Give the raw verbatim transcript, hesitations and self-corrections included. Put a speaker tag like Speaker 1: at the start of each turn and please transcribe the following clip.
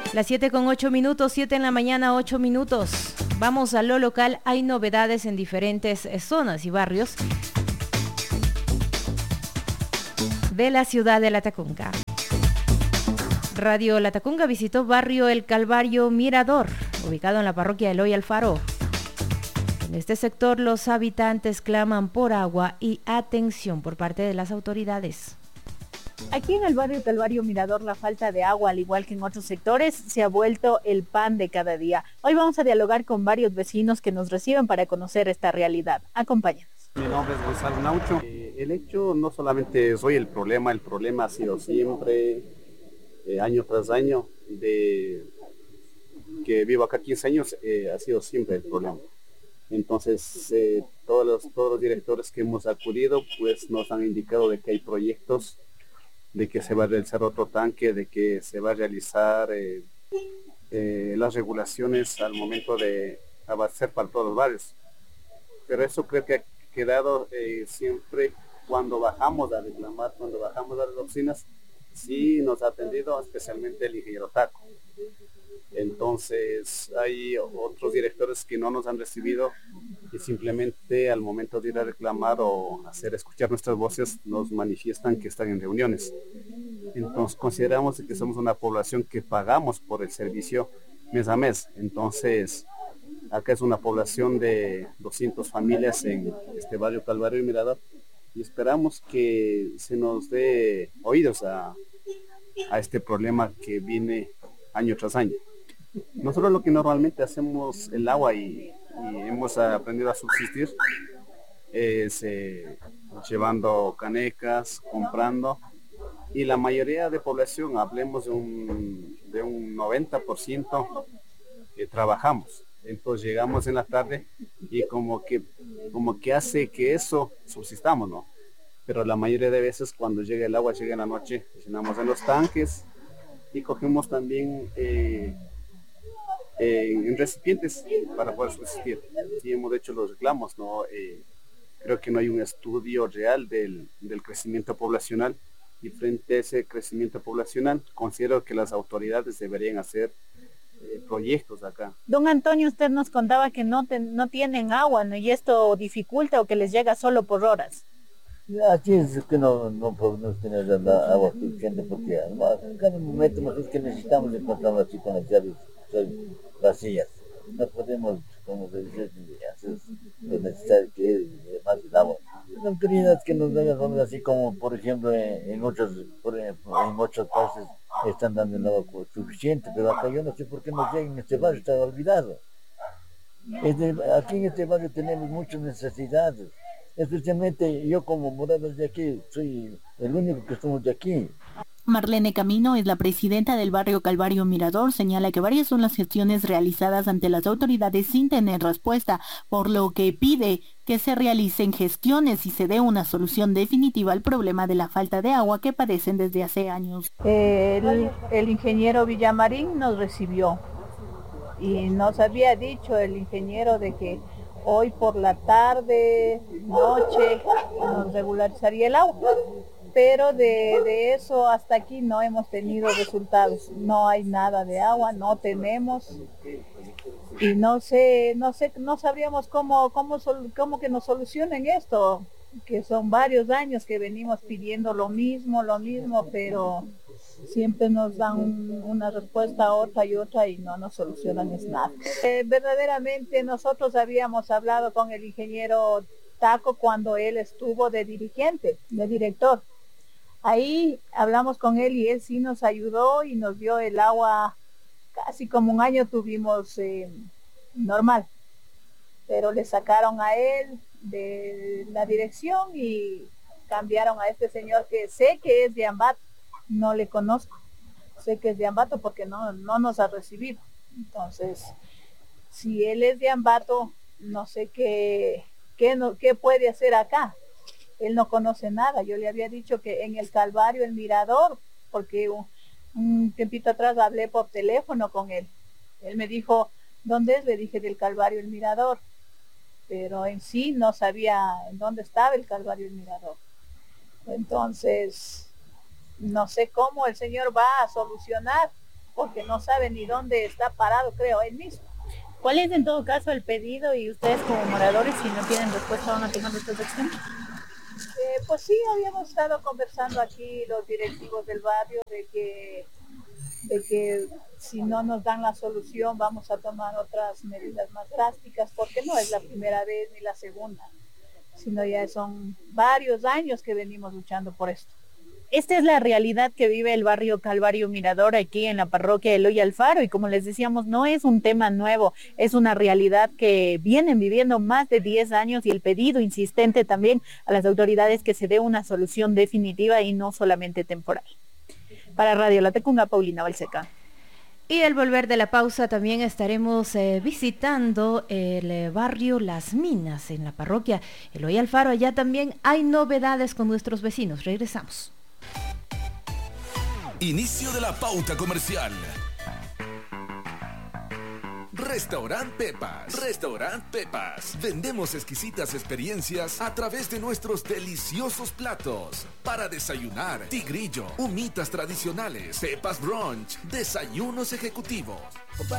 Speaker 1: Las siete con ocho minutos, siete en la mañana, ocho minutos. Vamos a lo local. Hay novedades en diferentes zonas y barrios de la ciudad de Latacunga. Radio Latacunga visitó barrio El Calvario Mirador, ubicado en la parroquia Eloy Alfaro. En este sector los habitantes claman por agua y atención por parte de las autoridades.
Speaker 2: Aquí en el barrio Calvario Mirador la falta de agua, al igual que en otros sectores, se ha vuelto el pan de cada día. Hoy vamos a dialogar con varios vecinos que nos reciben para conocer esta realidad. Acompáñanos.
Speaker 3: Mi nombre es Gonzalo Naucho. Eh, el hecho no solamente soy el problema, el problema ha sido siempre, eh, año tras año, de que vivo acá quince años, eh, ha sido siempre el problema. Entonces, eh, todos, los, todos los directores que hemos acudido, pues nos han indicado de que hay proyectos, de que se va a realizar otro tanque, de que se va a realizar eh, eh, las regulaciones al momento de abastecer para todos los barrios. Pero eso creo que ha quedado eh, siempre cuando bajamos a reclamar, cuando bajamos a las oficinas, sí nos ha atendido especialmente el ingeniero Taco. Entonces hay otros directores que no nos han recibido y simplemente al momento de ir a reclamar o hacer escuchar nuestras voces nos manifiestan que están en reuniones. Entonces consideramos que somos una población que pagamos por el servicio mes a mes. Entonces acá es una población de doscientas familias en este barrio Calvario y Mirador y esperamos que se nos dé oídos a, a este problema que viene año tras año. Nosotros lo que normalmente hacemos el agua y, y hemos aprendido a subsistir es eh, llevando canecas, comprando, y la mayoría de población, hablemos de un, de un noventa por ciento, eh, trabajamos. Entonces llegamos en la tarde y como que, como que hace que eso subsistamos, ¿no? Pero la mayoría de veces cuando llega el agua, llega en la noche, llenamos en los tanques y cogemos también eh, eh, en recipientes para poder subsistir. Y hemos hecho los reclamos, ¿no? Eh, creo que no hay un estudio real del, del crecimiento poblacional y frente a ese crecimiento poblacional considero que las autoridades deberían hacer eh, proyectos acá.
Speaker 2: Don Antonio, usted nos contaba que no, te, no tienen agua, ¿no? Y esto dificulta o que les llega solo por horas.
Speaker 4: Así es que no, no podemos tener la agua suficiente porque en cada momento nosotros que necesitamos encontramos así con las llaves vacías. No podemos, como se dice, hacer lo necesario que es más el agua. Las autoridades que nos dan son así como, por ejemplo, en, en, otros, por ejemplo, en otras partes están dando el agua suficiente, pero acá yo no sé por qué nos llega en este barrio, está olvidado. Este, aquí en este barrio tenemos muchas necesidades. Especialmente yo como morado de aquí, soy el único que somos de aquí.
Speaker 5: Marlene Camino es la presidenta del barrio Calvario Mirador, señala que varias son las gestiones realizadas ante las autoridades sin tener respuesta, por lo que pide que se realicen gestiones y se dé una solución definitiva al problema de la falta de agua que padecen desde hace años.
Speaker 2: El, el ingeniero Villamarín nos recibió y nos había dicho el ingeniero de que hoy por la tarde, noche, nos regularizaría el agua. Pero de, de eso hasta aquí no hemos tenido resultados. No hay nada de agua, no tenemos. Y no sé, no sé, no sabríamos cómo, cómo, cómo que nos solucionen esto, que son varios años que venimos pidiendo lo mismo, lo mismo, pero siempre nos dan un, una respuesta otra y otra y no nos solucionan es nada. Eh, verdaderamente nosotros habíamos hablado con el ingeniero Taco cuando él estuvo de dirigente, de director. Ahí hablamos con él y él sí nos ayudó y nos dio el agua, casi como un año tuvimos eh, normal, pero le sacaron a él de la dirección y cambiaron a este señor que sé que es de Ambato, no le conozco, sé que es de Ambato porque no, no nos ha recibido. Entonces, si él es de Ambato, no sé qué, qué, no, qué puede hacer acá. Él no conoce nada. Yo le había dicho que en el Calvario, el Mirador, porque un, un tiempito atrás hablé por teléfono con él. Él me dijo, ¿dónde es? Le dije, del Calvario, el Mirador. Pero en sí no sabía en dónde estaba el Calvario, el Mirador. Entonces, no sé cómo el Señor va a solucionar, porque no sabe ni dónde está parado, creo, él mismo.
Speaker 5: ¿Cuál es en todo caso el pedido y ustedes como moradores, si no tienen respuesta, van a tomar estas acciones?
Speaker 2: Eh, pues sí, habíamos estado conversando aquí los directivos del barrio de que, de que si no nos dan la solución vamos a tomar otras medidas más drásticas, porque no es la primera vez ni la segunda, sino ya son varios años que venimos luchando por esto.
Speaker 5: Esta es la realidad que vive el barrio Calvario Mirador aquí en la parroquia de Eloy Alfaro y como les decíamos, no es un tema nuevo, es una realidad que vienen viviendo más de diez años y el pedido insistente también a las autoridades que se dé una solución definitiva y no solamente temporal. Para Radio La Tecunga, Paulina Balseca.
Speaker 1: Y al volver de la pausa también estaremos eh, visitando el eh, barrio Las Minas en la parroquia Eloy Alfaro. Allá también hay novedades con nuestros vecinos. Regresamos.
Speaker 6: Inicio de la pauta comercial. Restaurant Pepas. Restaurant Pepas. Vendemos exquisitas experiencias a través de nuestros deliciosos platos. Para desayunar, tigrillo, humitas tradicionales, pepas brunch, desayunos ejecutivos.